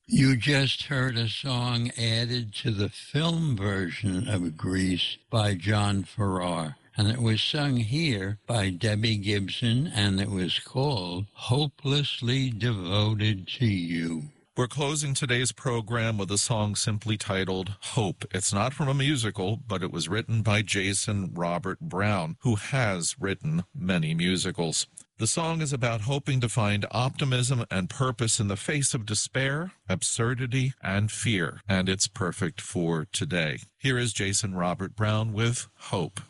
You just heard a song added to the film version of Grease by John Farrar, and it was sung here by Debbie Gibson, and it was called Hopelessly Devoted to You. We're closing today's program with a song simply titled Hope. It's not from a musical, but it was written by Jason Robert Brown, who has written many musicals. The song is about hoping to find optimism and purpose in the face of despair, absurdity, and fear, and it's perfect for today. Here is Jason Robert Brown with Hope.